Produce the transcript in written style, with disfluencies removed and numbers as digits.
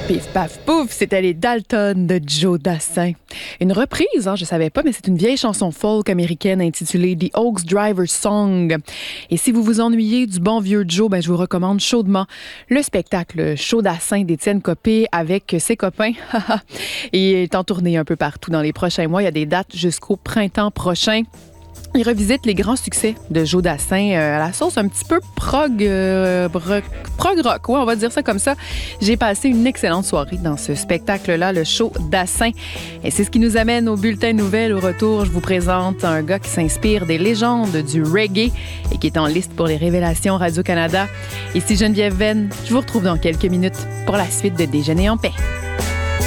Pif, paf, pouf, c'était les Dalton de Joe Dassin. Une reprise, je savais pas, mais c'est une vieille chanson folk américaine intitulée The Oaks Driver Song. Et si vous vous ennuyez du bon vieux Joe, je vous recommande chaudement le spectacle Show Dassin d'Étienne Copé avec ses copains. Et il est en tournée un peu partout dans les prochains mois. Il y a des dates jusqu'au printemps prochain. Il revisite les grands succès de Joe Dassin à la sauce un petit peu prog rock, ouais, on va dire ça comme ça. J'ai passé une excellente soirée dans ce spectacle-là, le Show Dassin. Et c'est ce qui nous amène au bulletin nouvelles. Au retour, je vous présente un gars qui s'inspire des légendes du reggae et qui est en liste pour les révélations Radio-Canada. Ici Geneviève Venn, je vous retrouve dans quelques minutes pour la suite de Déjeuner en paix.